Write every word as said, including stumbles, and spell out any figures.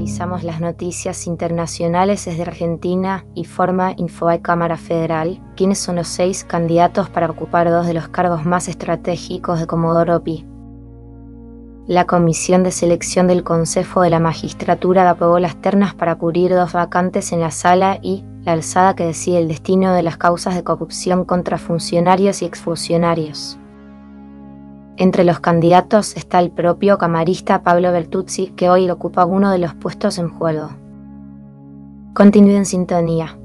actualizamos las noticias internacionales desde Argentina y forma Infobae Cámara Federal. ¿Quiénes son los seis candidatos para ocupar dos de los cargos más estratégicos de Comodoro Pi? La Comisión de Selección del Consejo de la Magistratura aprobó las ternas para cubrir dos vacantes en la Sala y la Alzada que decide el destino de las causas de corrupción contra funcionarios y exfuncionarios. Entre los candidatos está el propio camarista Pablo Bertuzzi, que hoy ocupa uno de los puestos en juego. Continúe en sintonía.